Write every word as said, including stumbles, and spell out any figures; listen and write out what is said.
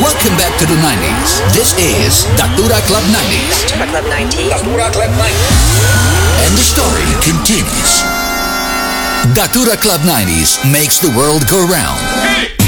Welcome back to the nineties. This is Datura Club nineties. Datura Club nineties. Datura Club nineties. And the story continues. Datura Club nineties makes the world go round.